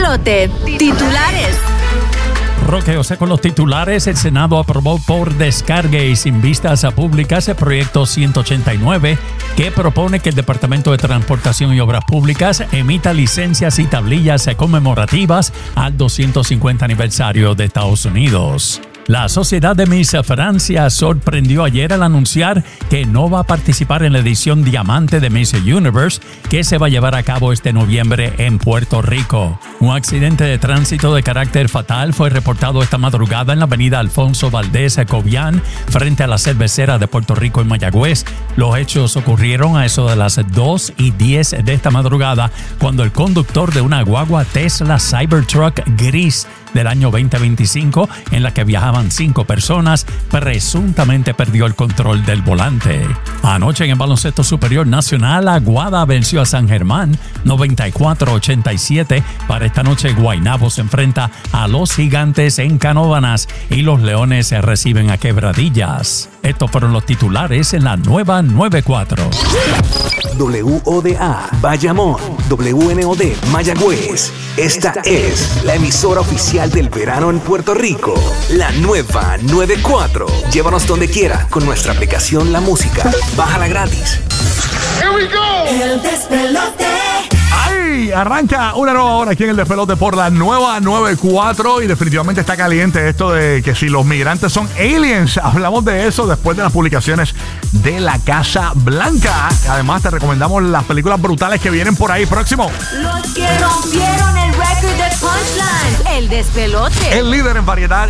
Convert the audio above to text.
despelote. Titulares. Roque José con los titulares. El Senado aprobó por descarga y sin vistas a públicas el proyecto 189 que propone que el Departamento de Transportación y Obras Públicas emita licencias y tablillas conmemorativas al 250 aniversario de Estados Unidos. La Sociedad de Miss Francia sorprendió ayer al anunciar que no va a participar en la edición Diamante de Miss Universe que se va a llevar a cabo este noviembre en Puerto Rico. Un accidente de tránsito de carácter fatal fue reportado esta madrugada en la avenida Alfonso Valdés Cobian frente a la cervecera de Puerto Rico en Mayagüez. Los hechos ocurrieron a eso de las 2:10 de esta madrugada cuando el conductor de una guagua Tesla Cybertruck gris del año 2025, en la que viajaban 5 personas, presuntamente perdió el control del volante. Anoche en el baloncesto superior nacional, Aguada venció a San Germán 94-87. Para esta noche, Guaynabo se enfrenta a los Gigantes en Canóvanas y los Leones se reciben a Quebradillas. Estos fueron los titulares en la nueva 94. WODA, Bayamón, WNOD, Mayagüez. Esta es la emisora oficial del verano en Puerto Rico. La nueva 94. Llévanos donde quiera con nuestra aplicación La Música. Bájala gratis. Here we go. El despelote. ¡Ay! Arranca una nueva hora aquí en el despelote por la nueva 94 y definitivamente está caliente esto de que si los migrantes son aliens. Hablamos de eso después de las publicaciones de la Casa Blanca. Además te recomendamos las películas brutales que vienen por ahí próximo. Los que rompieron el récord de Punchline. El despelote. El líder en variedad